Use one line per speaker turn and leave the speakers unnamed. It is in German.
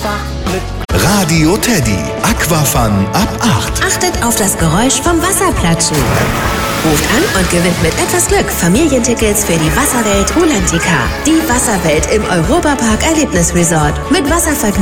einfach Glück.
Radio Teddy. Aquafun ab 8.
Achtet auf das Geräusch vom Wasserplatschen. Ruft an und gewinnt mit etwas Glück Familientickets für die Wasserwelt Rulantica. Die Wasserwelt im Europapark Erlebnisresort. Mit Wasservergnügen